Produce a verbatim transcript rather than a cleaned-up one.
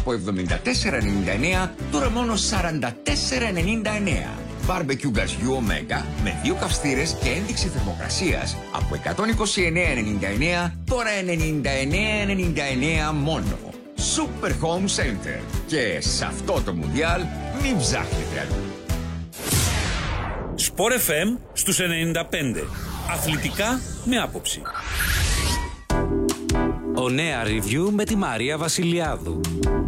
Από εβδομήντα τέσσερα ενενήντα εννέα, τώρα μόνο σαράντα τέσσερα ενενήντα εννέα. Μπάρμπεκιου γκαζιού Ωμέγα με δύο καυστήρες και ένδειξη θερμοκρασίας από εκατόν είκοσι εννέα ενενήντα εννέα, τώρα ενενήντα εννέα ενενήντα εννέα μόνο. Super Home Center. Και σε αυτό το Μουντιάλ μην ψάχνετε αλλού. Σπορ εφ εμ στους ενενήντα πέντε. Αθλητικά με άποψη. Ο Νέα Review με τη Μαρία Βασιλιάδου.